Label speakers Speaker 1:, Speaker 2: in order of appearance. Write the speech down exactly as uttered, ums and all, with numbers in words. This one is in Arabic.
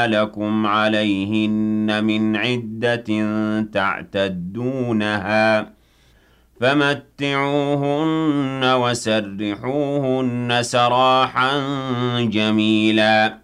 Speaker 1: لكم عليهن من عدة تعتدونها فمتعوهن وسرحوهن سراحا جميلا